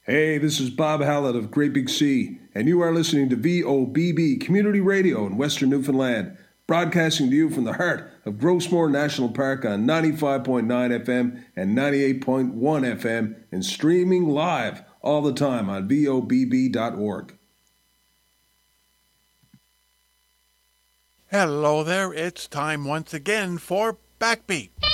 Hey, this is Bob Hallett of Great Big Sea, and you are listening to VOBB Community Radio in Western Newfoundland, broadcasting to you from the heart of Grossmore National Park on 95.9 FM and 98.1 FM, and streaming live all the time on VOBB.org. Hello there, it's time once again for Backbeat.